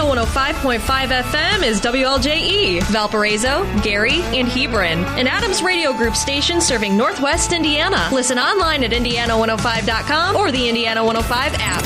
105.5 FM is WLJE, Valparaiso, Gary, and Hebron, an Adams Radio Group station serving Northwest Indiana. Listen online at Indiana105.com or the Indiana 105 app.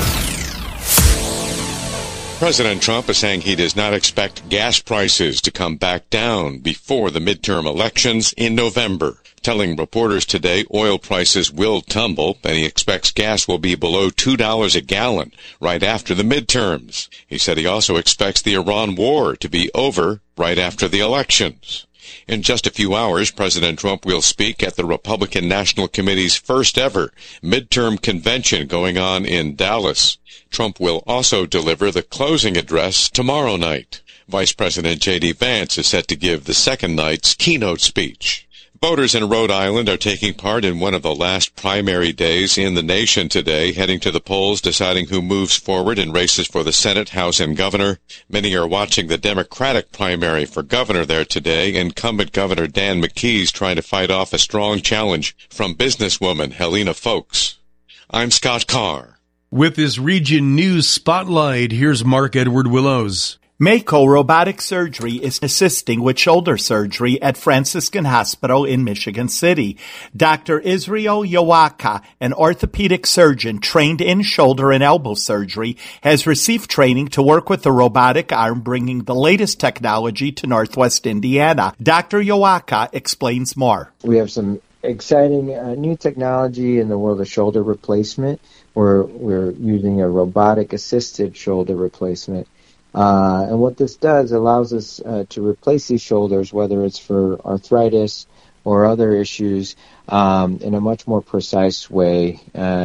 President Trump is saying he does not expect gas prices to come back down before the midterm elections in November, telling reporters today oil prices will tumble and he expects gas will be below $2 a gallon right after the midterms. He said he also expects the Iran war to be over right after the elections. In just a few hours, President Trump will speak at the Republican National Committee's first ever midterm convention going on in Dallas. Trump will also deliver the closing address tomorrow night. Vice President J.D. Vance is set to give the second night's keynote speech. Voters in Rhode Island are taking part in one of the last primary days in the nation today, heading to the polls deciding who moves forward in races for the Senate, House, and Governor. Many are watching the Democratic primary for governor there today. Incumbent Governor Dan McKee's trying to fight off a strong challenge from businesswoman Helena Foulkes. I'm Scott Carr. With this Region News Spotlight, here's Mark Edward Willows. Mako Robotic Surgery is assisting with shoulder surgery at Franciscan Hospital in Michigan City. Dr. Israel Yawaka, an orthopedic surgeon trained in shoulder and elbow surgery, has received training to work with the robotic arm, bringing the latest technology to Northwest Indiana. Dr. Yawaka explains more. We have some exciting new technology in the world of shoulder replacement. We're using a robotic-assisted shoulder replacement. And what this does allows us to replace these shoulders, whether it's for arthritis or other issues, in a much more precise way.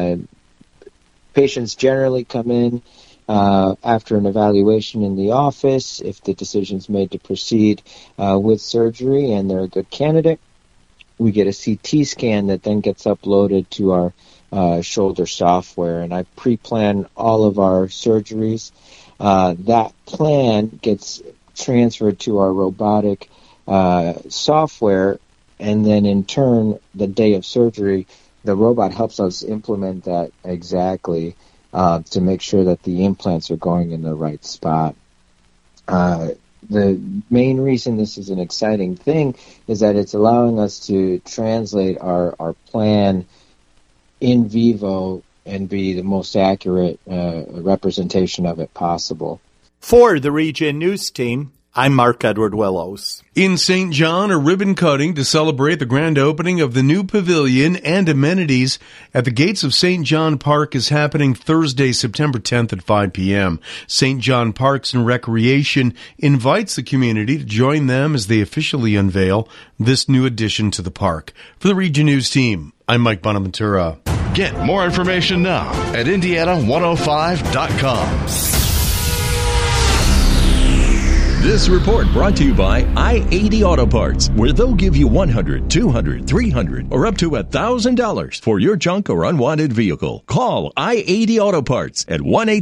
Patients generally come in after an evaluation in the office if the decision's made to proceed with surgery and they're a good candidate. We get a CT scan that then gets uploaded to our shoulder software, and I pre-plan all of our surgeries. That plan gets transferred to our robotic software, and then in turn, the day of surgery, the robot helps us implement that exactly to make sure that the implants are going in the right spot. The main reason this is an exciting thing is that it's allowing us to translate our plan in vivo and be the most accurate representation of it possible. For the Region News Team, I'm Mark Edward Willows. In St. John, a ribbon cutting to celebrate the grand opening of the new pavilion and amenities at the gates of St. John Park is happening Thursday, September 10th at 5 p.m. St. John Parks and Recreation invites the community to join them as they officially unveil this new addition to the park. For the Region News Team, I'm Mike Bonaventura. Get more information now at Indiana105.com. This report brought to you by I-80 Auto Parts, where they'll give you $100, $200, $300, or up to $1,000 for your junk or unwanted vehicle. Call I-80 Auto Parts at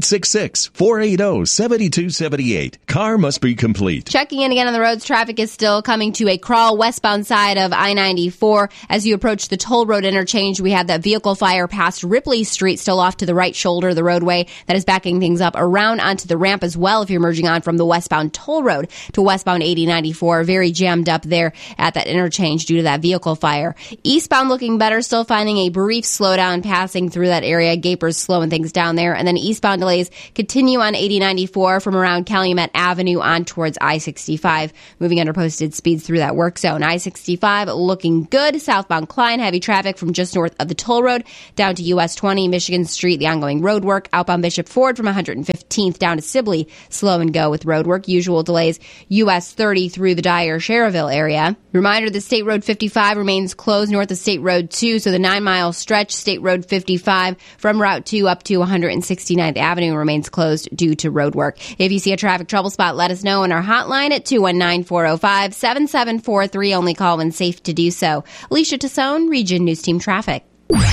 1-866-480-7278. Car must be complete. Checking in again on the roads, traffic is still coming to a crawl westbound side of I-94. As you approach the toll road interchange, we have that vehicle fire past Ripley Street, still off to the right shoulder of the roadway. That is backing things up around onto the ramp as well if you're merging on from the westbound toll road to westbound 8094. Very jammed up there at that interchange due to that vehicle fire. Eastbound looking better, still finding a brief slowdown passing through that area. Gapers slowing things down there. And then eastbound delays continue on 8094 from around Calumet Avenue on towards I-65. Moving under posted speeds through that work zone. I-65 looking good. Southbound Klein, heavy traffic from just north of the toll road down to US 20, Michigan Street, the ongoing road work. Outbound Bishop Ford from 115th down to Sibley, slow and go with road work. Usual delays US 30 through the Dyer-Sherrville area. Reminder, the State Road 55 remains closed north of State Road 2, so the 9-mile stretch, State Road 55 from Route 2 up to 169th Avenue remains closed due to road work. If you see a traffic trouble spot, let us know on our hotline at 219-405-7743. Only call when safe to do so. Alicia Tassone, Region News Team Traffic.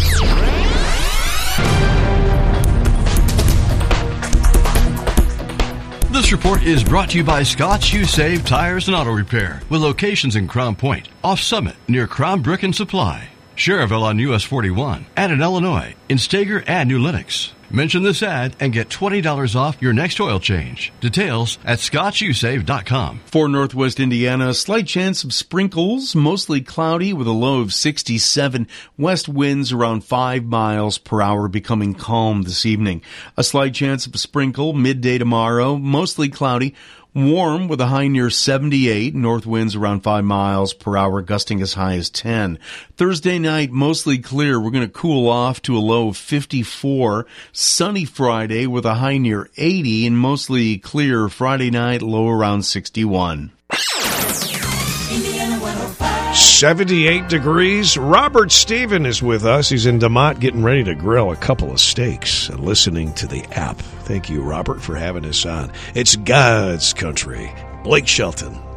This report is brought to you by Scott's Shoe Save Tires and Auto Repair, with locations in Crown Point, off Summit, near Crown Brick and Supply, Cherville on US 41, and in Illinois, in Steger and New Lenox. Mention this ad and get $20 off your next oil change. Details at ScotchUSave.com. For Northwest Indiana, slight chance of sprinkles, mostly cloudy with a low of 67. West winds around 5 miles per hour, becoming calm this evening. A slight chance of a sprinkle midday tomorrow, mostly cloudy. Warm with a high near 78, north winds around 5 miles per hour, gusting as high as 10. Thursday night, mostly clear. We're going to cool off to a low of 54. Sunny Friday with a high near 80 and mostly clear Friday night, low around 61. 78 degrees. Robert Stephen is with us. He's in DeMont getting ready to grill a couple of steaks and listening to the app. Thank you, Robert, for having us on. It's God's country. Blake Shelton.